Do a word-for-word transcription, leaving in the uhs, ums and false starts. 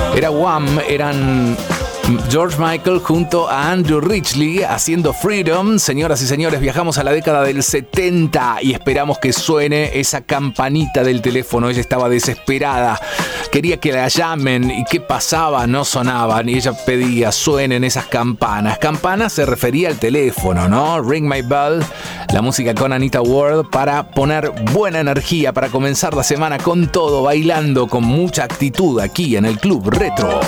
Era Wham, eran George Michael junto a Andrew Ridgeley haciendo Freedom. Señoras y señores, viajamos a la década del setenta y esperamos que suene esa campanita del teléfono. Ella estaba desesperada, quería que la llamen. ¿Y qué pasaba? No sonaban y ella pedía, suenen esas campanas. Campanas se refería al teléfono, ¿no? Ring My Bell, la música con Anita Ward para poner buena energía, para comenzar la semana con todo, bailando con mucha actitud aquí en el Club Retro.